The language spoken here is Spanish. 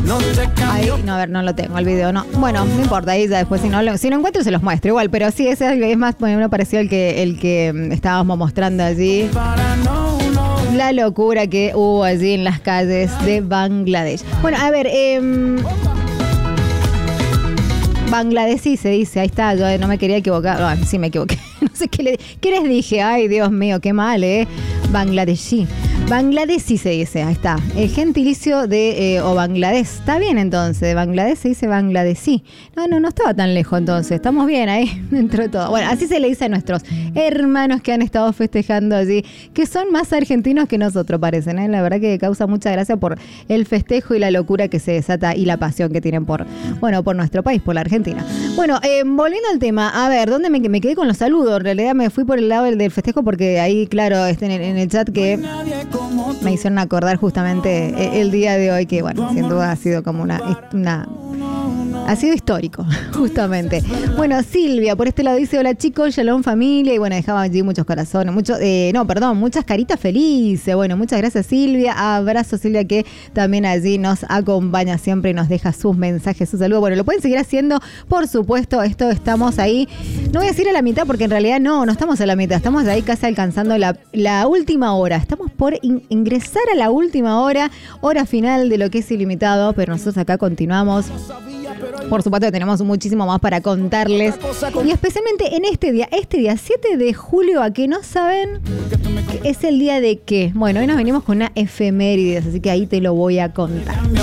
Ahí, no, a ver, no lo tengo el video, no. Bueno, no importa, ahí ya después si no lo encuentro se los muestro igual, pero sí, ese es más, me pareció el que estábamos mostrando allí. La locura que hubo allí en las calles de Bangladesh. Bueno, a ver, Bangladesí se dice, ahí está, yo no me quería equivocar, no, sí me equivoqué, no sé qué les dije, ay Dios mío, qué mal, Bangladesí. Bangladesí se dice, ahí está, el gentilicio de, o Bangladesh, está bien entonces, de Bangladesh se dice Bangladesí. No estaba tan lejos entonces, estamos bien ahí dentro de todo. Bueno, así se le dice a nuestros hermanos que han estado festejando allí, que son más argentinos que nosotros parecen, la verdad que causa mucha gracia por el festejo y la locura que se desata y la pasión que tienen por nuestro país, por la Argentina. Bueno, volviendo al tema, a ver, ¿dónde me quedé con los saludos? En realidad me fui por el lado del festejo porque ahí, claro, en el chat que me hicieron acordar justamente el día de hoy, que bueno, sin duda ha sido como ha sido histórico, justamente. Bueno, Silvia, por este lado dice, hola chicos, shalom familia, y bueno, dejaba allí muchos corazones, muchas caritas felices. Bueno, muchas gracias Silvia, abrazo Silvia, que también allí nos acompaña siempre y nos deja sus mensajes, sus saludos. Bueno, lo pueden seguir haciendo, por supuesto, estamos ahí, no voy a decir a la mitad, porque en realidad no estamos a la mitad, estamos ahí casi alcanzando la última hora, estamos por ingresar a la última hora final de lo que es Ilimitado, pero nosotros acá continuamos. Por supuesto que tenemos muchísimo más para contarles. Y especialmente en este día 7 de julio, ¿a qué no saben? ¿Es el día de qué? Bueno, hoy nos venimos con una efemérides, así que ahí te lo voy a contar.